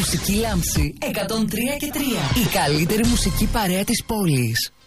Μουσική Λάμψη 103 και 3. Η καλύτερη μουσική παρέα της πόλης.